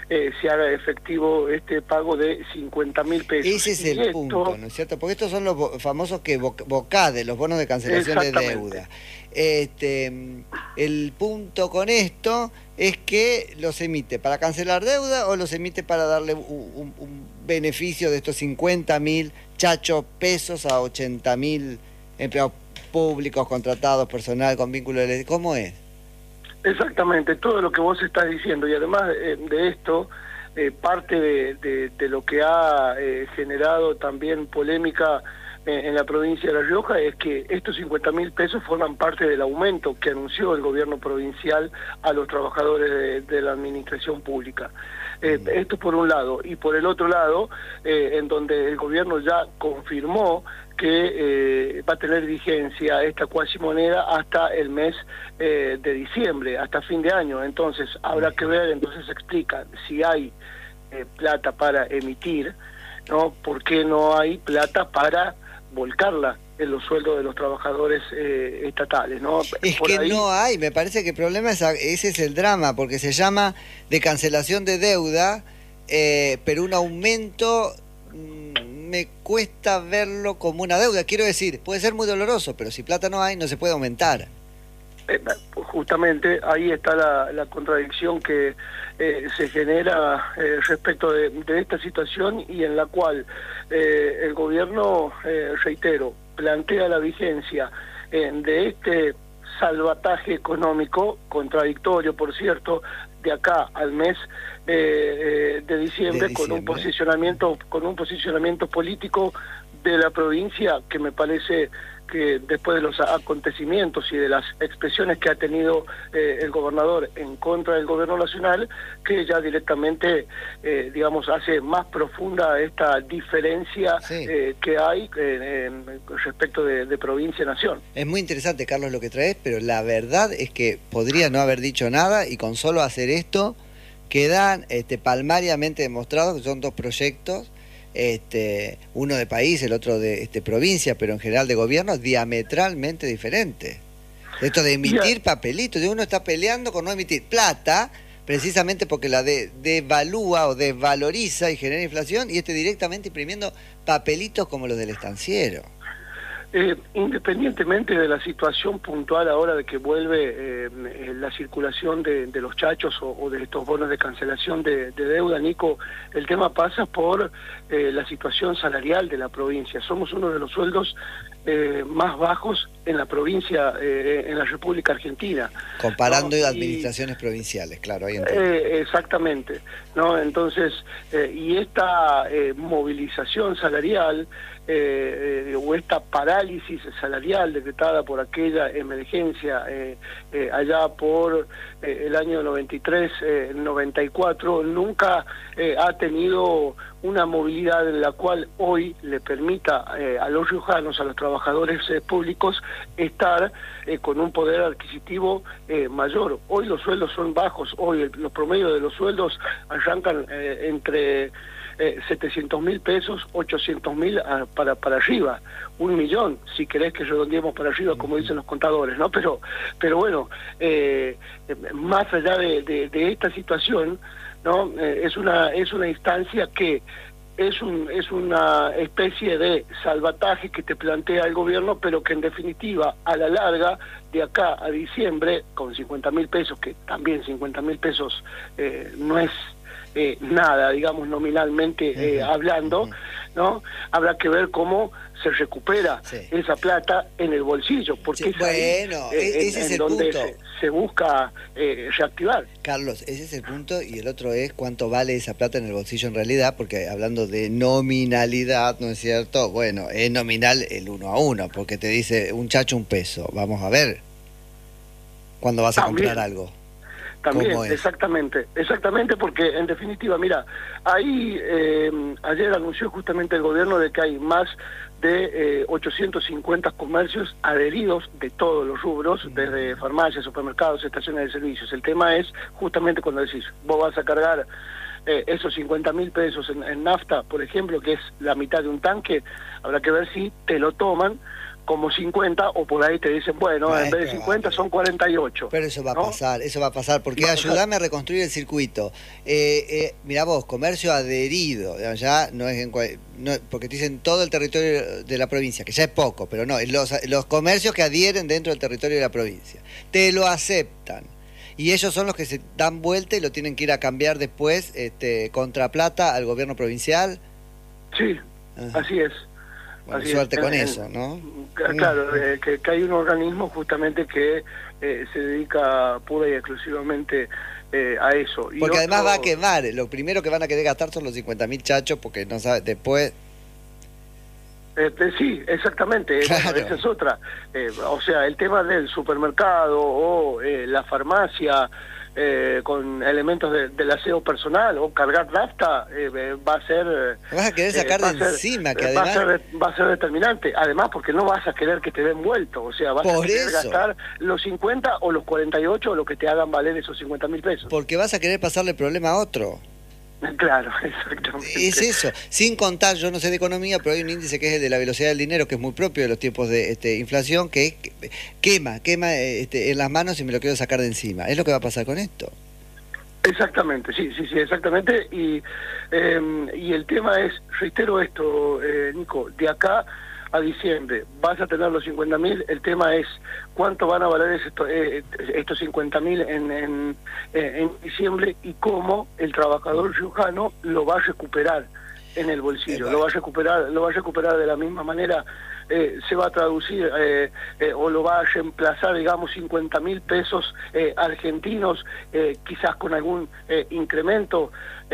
se haga efectivo este pago de 50.000 pesos. Ese es el punto, ¿no es cierto? Porque estos son los famosos BOCADE, los bonos de cancelación de deuda. El punto con esto es que los emite para cancelar deuda o los emite para darle un beneficio de estos 50.000 pesos a 80.000 empleados públicos, contratados, personal con vínculo de... ¿Cómo es? Exactamente, todo lo que vos estás diciendo, y además de esto, parte de lo que ha generado también polémica en la provincia de La Rioja es que estos 50.000 pesos forman parte del aumento que anunció el gobierno provincial a los trabajadores de la administración pública. Esto por un lado, y por el otro lado, en donde el gobierno ya confirmó que va a tener vigencia esta cuasimoneda hasta el mes de diciembre, hasta fin de año. Entonces habrá que ver, entonces explica si hay plata para emitir, ¿no? ¿Por qué no hay plata para volcarla en los sueldos de los trabajadores estatales, ¿no? Es por que ahí... no hay, me parece que el problema es, ese es el drama, porque se llama de cancelación de deuda, pero un aumento me cuesta verlo como una deuda. Quiero decir, puede ser muy doloroso, pero si plata no hay, no se puede aumentar. Justamente ahí está la contradicción que se genera respecto de esta situación, y en la cual el gobierno, reitero, plantea la vigencia de este salvataje económico, contradictorio por cierto, de acá al mes de diciembre, con un posicionamiento político de la provincia que me parece que después de los acontecimientos y de las expresiones que ha tenido el gobernador en contra del gobierno nacional, que ya directamente, digamos, hace más profunda esta diferencia que hay respecto de provincia-nación. Es muy interesante, Carlos, lo que traes, pero la verdad es que podría no haber dicho nada y con solo hacer esto quedan palmariamente demostrados que son dos proyectos, uno de país, el otro de provincia, pero en general de gobierno, diametralmente diferente. Esto de emitir papelitos, uno está peleando con no emitir plata, precisamente porque la devalúa o desvaloriza y genera inflación, y directamente imprimiendo papelitos como los del estanciero. Independientemente de la situación puntual ahora de que vuelve la circulación de los chachos o de estos bonos de cancelación de deuda, Nico, el tema pasa por la situación salarial de la provincia. Somos uno de los sueldos más bajos en la provincia, en la República Argentina. Comparando administraciones provinciales, claro. Ahí exactamente, ¿no? Entonces, y esta movilización salarial, o esta parálisis salarial decretada por aquella emergencia allá por el año 93, 94, nunca ha tenido una movilidad en la cual hoy le permita a los riojanos, a los trabajadores públicos, estar con un poder adquisitivo mayor. Hoy los sueldos son bajos, hoy los promedios de los sueldos arrancan entre 700.000 pesos, 800.000 para arriba, 1.000.000, si querés que redondeemos para arriba, como dicen los contadores, ¿no? Pero bueno, más allá de esta situación, ¿no? Es una instancia que es una especie de salvataje que te plantea el gobierno, pero que en definitiva, a la larga, de acá a diciembre, con 50.000 pesos, que también 50.000 pesos no es nada, digamos, nominalmente hablando, ¿no? Habrá que ver cómo se recupera esa plata en el bolsillo, porque es bueno, ahí, ese es el donde punto. Se busca reactivar. Carlos, ese es el punto, y el otro es cuánto vale esa plata en el bolsillo en realidad, porque hablando de nominalidad, ¿no es cierto? Bueno, es nominal el 1 a 1, porque te dice un chacho un peso. Vamos a ver cuándo vas a comprar algo. También, exactamente, porque en definitiva, mira, ahí ayer anunció justamente el gobierno de que hay más de 850 comercios adheridos de todos los rubros, desde farmacias, supermercados, estaciones de servicios. El tema es justamente cuando decís, vos vas a cargar esos 50.000 pesos en nafta, por ejemplo, que es la mitad de un tanque, habrá que ver si te lo toman como 50, o por ahí te dicen, bueno, en vez de 50 son 48. Pero eso va a ¿no? pasar, porque ayúdame a reconstruir el circuito. Mirá vos, comercio adherido, ya no es porque te dicen todo el territorio de la provincia, que ya es poco, pero no, los comercios que adhieren dentro del territorio de la provincia, te lo aceptan. Y ellos son los que se dan vuelta y lo tienen que ir a cambiar después, contra plata al gobierno provincial. Sí, así es. Bueno, así suerte con eso, ¿no? Claro, que hay un organismo justamente que se dedica pura y exclusivamente a eso. Y porque además va a quemar, lo primero que van a querer gastar son los 50.000 chachos, porque no sabe, después... sí, exactamente, claro. Esa es otra. O sea, el tema del supermercado o la farmacia con elementos del aseo personal o cargar nafta va a ser... Vas a querer sacar de encima, que además... Va a ser determinante, además porque no vas a querer que te den vuelto, o sea, vas a querer gastar los 50 o los 48 o lo que te hagan valer esos 50.000 pesos. Porque vas a querer pasarle el problema a otro. Claro, exactamente. Es eso, sin contar, yo no sé de economía, pero hay un índice que es el de la velocidad del dinero, que es muy propio de los tiempos de inflación, que quema en las manos y me lo quiero sacar de encima. Es lo que va a pasar con esto. Exactamente, sí, exactamente. Y el tema es, reitero esto, Nico, de acá a diciembre vas a tener los 50.000, el tema es cuánto van a valer estos 50.000 en diciembre y cómo el trabajador riojano lo va a recuperar en el bolsillo, lo va a recuperar de la misma manera. Se va a traducir o lo va a reemplazar, digamos, 50.000 pesos argentinos, quizás con algún incremento,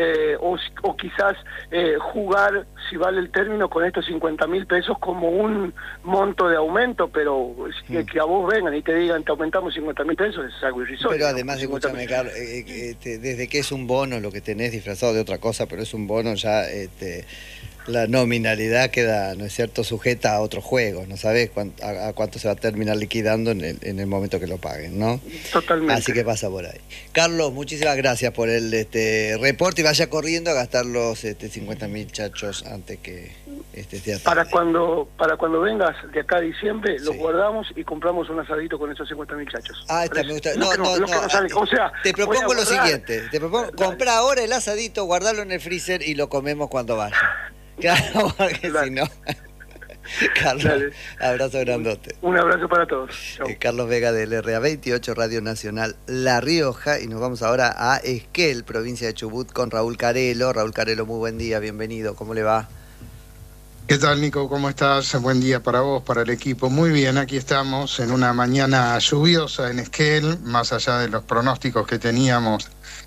o quizás jugar, si vale el término, con estos 50.000 pesos como un monto de aumento, pero que a vos vengan y te digan te aumentamos 50.000 pesos es algo irrisorio. Pero además, escúchame, Carlos, desde que es un bono lo que tenés disfrazado de otra cosa, pero es un bono ya... la nominalidad queda, ¿no es cierto?, sujeta a otros juegos, no sabés a cuánto se va a terminar liquidando en el momento que lo paguen, ¿no? Totalmente. Así que pasa por ahí. Carlos, muchísimas gracias por el reporte y vaya corriendo a gastar los 50.000 chachos antes que esté para cuando vengas de acá a diciembre, los guardamos y compramos un asadito con esos 50.000 chachos. Ah, está, me gusta. O sea, te propongo lo siguiente, comprar ahora el asadito, guardarlo en el freezer y lo comemos cuando vaya. Claro, porque si no... Carlos, dale. Abrazo grandote. Un abrazo para todos. Carlos Vega del RA28, Radio Nacional La Rioja, y nos vamos ahora a Esquel, provincia de Chubut, con Raúl Carelo. Raúl Carelo, muy buen día, bienvenido, ¿cómo le va? ¿Qué tal, Nico? ¿Cómo estás? Buen día para vos, para el equipo. Muy bien, aquí estamos en una mañana lluviosa en Esquel, más allá de los pronósticos que teníamos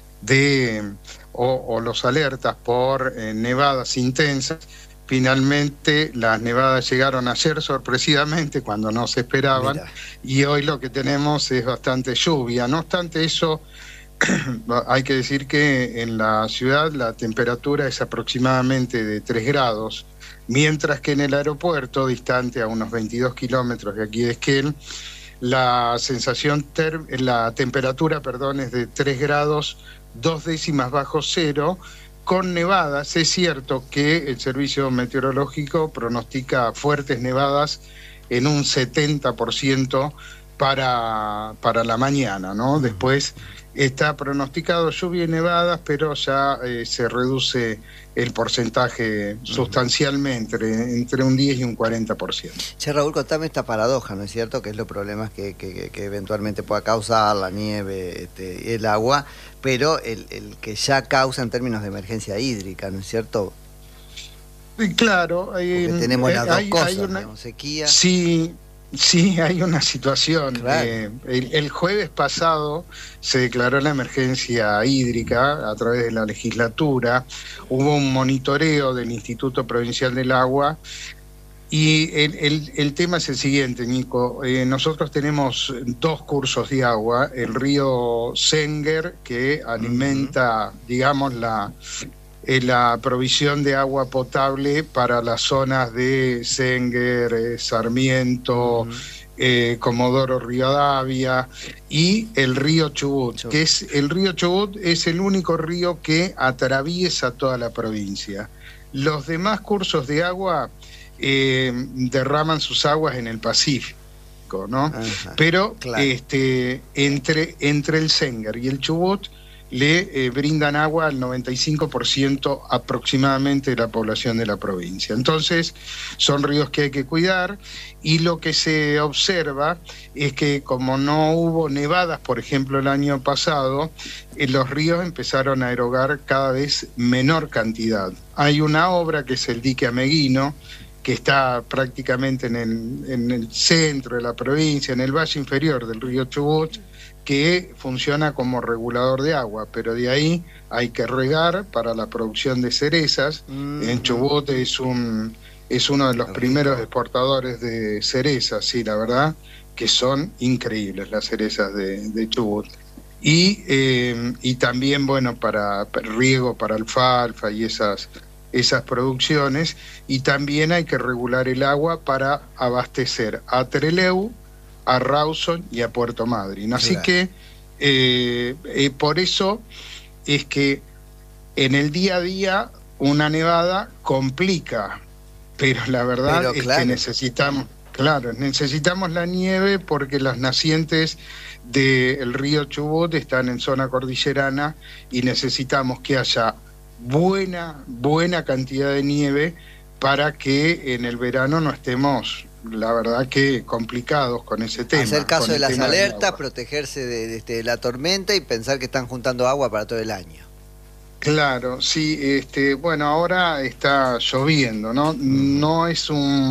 o los alertas por nevadas intensas. Finalmente las nevadas llegaron ayer sorpresivamente cuando no se esperaban. Mira. Y hoy lo que tenemos es bastante lluvia. No obstante eso, hay que decir que en la ciudad la temperatura es aproximadamente de 3 grados, mientras que en el aeropuerto, distante a unos 22 kilómetros de aquí de Esquel, la temperatura es de 3 grados 2 décimas bajo cero, con nevadas. Es cierto que el servicio meteorológico pronostica fuertes nevadas en un 70% para la mañana, ¿no? Después está pronosticado lluvia y nevadas, pero ya se reduce el porcentaje sustancialmente, entre un 10 y un 40%. Che, Raúl, contame esta paradoja, ¿no es cierto? Que es los problemas que eventualmente pueda causar la nieve, el agua, pero el que ya causa en términos de emergencia hídrica, ¿no es cierto? Claro. Porque tenemos las dos cosas, digamos, sequía... Sí, hay una situación. Claro. El jueves pasado se declaró la emergencia hídrica a través de la legislatura. Hubo un monitoreo del Instituto Provincial del Agua. Y el tema es el siguiente, Nico. Nosotros tenemos 2 cursos de agua. El río Senger, que alimenta, digamos, la provisión de agua potable para las zonas de Senger, Sarmiento, Comodoro Rivadavia, y el río Chubut, que el río Chubut es el único río que atraviesa toda la provincia. Los demás cursos de agua derraman sus aguas en el Pacífico, ¿no? Ajá, pero claro. entre el Senguer y el Chubut le brindan agua al 95% aproximadamente de la población de la provincia. Entonces, son ríos que hay que cuidar, y lo que se observa es que como no hubo nevadas, por ejemplo, el año pasado, los ríos empezaron a erogar cada vez menor cantidad. Hay una obra que es el dique Ameguino, que está prácticamente en el centro de la provincia, en el valle inferior del río Chubut, que funciona como regulador de agua, pero de ahí hay que regar para la producción de cerezas. En Chubut es uno de los primeros exportadores de cerezas, sí, la verdad, que son increíbles las cerezas de Chubut. Y también, bueno, para riego, para alfalfa y esas producciones, y también hay que regular el agua para abastecer a Trelew, a Rawson y a Puerto Madryn. Así que por eso es que en el día a día una nevada complica, pero la verdad es que necesitamos la nieve, porque las nacientes del río Chubut están en zona cordillerana y necesitamos que haya buena cantidad de nieve para que en el verano no estemos, la verdad, que complicados con ese tema. Hacer caso de las alertas, protegerse de la tormenta y pensar que están juntando agua para todo el año. Claro, sí, bueno, ahora está lloviendo, ¿no? No es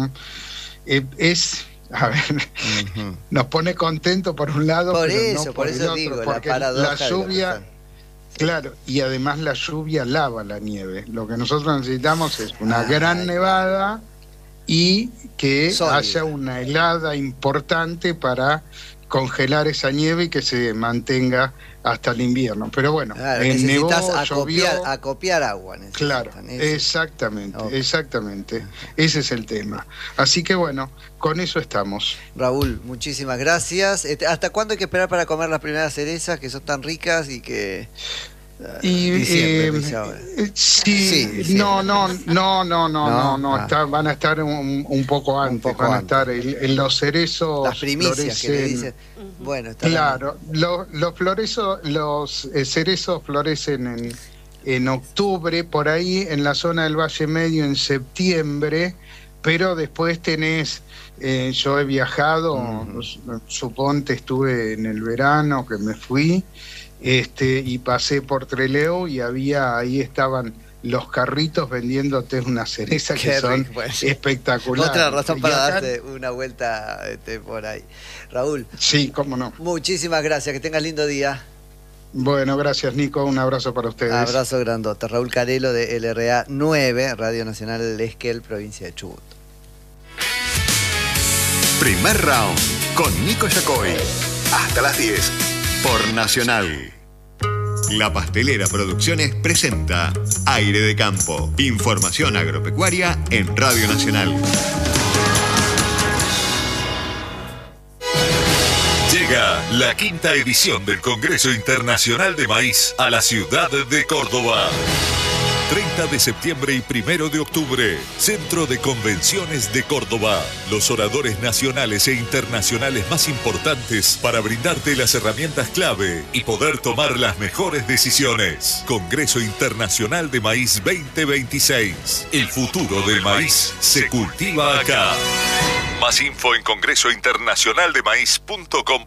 a ver, nos pone contento por un lado, por pero eso, no por el otro, digo, porque la paradoja la lluvia, claro, y además la lluvia lava la nieve. Lo que nosotros necesitamos es una gran nevada y que haya una helada importante para congelar esa nieve y que se mantenga hasta el invierno. Pero bueno, necesitas nevó, acopiar agua. Claro, exactamente. Ese es el tema. Así que bueno, con eso estamos. Raúl, muchísimas gracias. ¿Hasta cuándo hay que esperar para comer las primeras cerezas, que son tan ricas y que... van a estar un poco antes, van a estar en los cerezos, las primicias que le dicen. Bueno, claro, los cerezos florecen en octubre, por ahí en la zona del Valle Medio en septiembre, pero después tenés, yo he viajado, suponte estuve en el verano que me fui, y pasé por Trelew y ahí estaban los carritos vendiéndote unas cerezas que son espectaculares. Otra razón para darte una vuelta por ahí. Raúl. Sí, cómo no. Muchísimas gracias, que tengas lindo día. Bueno, gracias, Nico, un abrazo para ustedes. Abrazo grandote. Raúl Carelo de LRA 9, Radio Nacional del Esquel, provincia de Chubut. Primer round con Nico Yacoy. Hasta las 10 por Nacional. La Pastelera Producciones presenta Aire de Campo. Información agropecuaria en Radio Nacional. Llega la 5ª edición del Congreso Internacional de Maíz a la ciudad de Córdoba. 30 de septiembre y 1 de octubre, Centro de Convenciones de Córdoba. Los oradores nacionales e internacionales más importantes para brindarte las herramientas clave y poder tomar las mejores decisiones. Congreso Internacional de Maíz 2026. El futuro del maíz se cultiva acá. Más info en congresointernacionaldemaíz.com.ar.